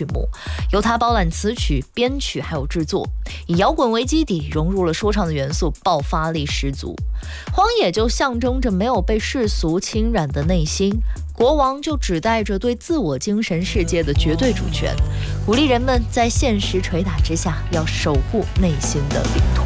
曲目，由他包揽词曲、编曲还有制作，以摇滚为基底，融入了说唱的元素，爆发力十足。荒野就象征着没有被世俗侵染的内心，国王就指代着对自我精神世界的绝对主权，鼓励人们在现实捶打之下要守护内心的领土。